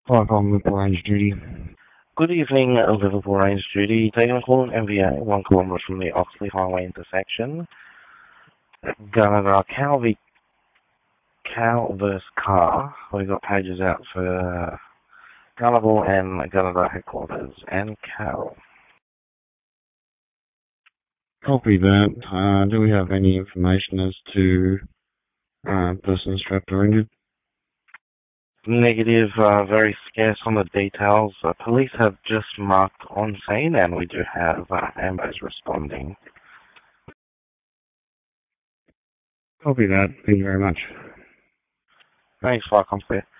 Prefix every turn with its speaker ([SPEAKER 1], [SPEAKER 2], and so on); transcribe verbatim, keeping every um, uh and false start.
[SPEAKER 1] Five on Liverpool Range duty.
[SPEAKER 2] Good evening, uh, Liverpool Range Duty. Taking a call on M V A, one kilometre from the Oxley Highway intersection. Gunnegar, cow, v, cow versus car. We've got pages out for uh, Gullible and Gunnegar headquarters and Carol.
[SPEAKER 1] Copy that. Uh, do we have any information as to uh, person strapped or injured?
[SPEAKER 2] Negative, uh, very scarce on the details. Uh, police have just marked on scene and we do have uh, ambos responding.
[SPEAKER 1] Copy that. Thank you very much.
[SPEAKER 2] Thanks, Flight Conspire.